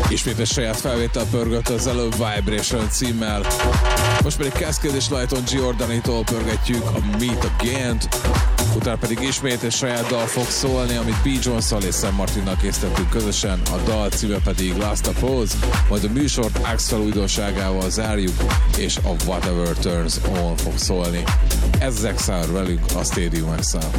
Ismét egy saját felvétel pörgött az előbb Vibration címmel. Most pedig Cascade és Lighton Giordani-tól pörgetjük a Meet Again-t, utána pedig ismét egy saját dal fog szólni, amit B. Jones-szal és Sam Martinnal készítettünk közösen, a dal címe pedig Last of Us, majd a műsort Axel újdonságával zárjuk, és a Whatever Turns On fog szólni. Ez az Exile velünk a Stadium Exile.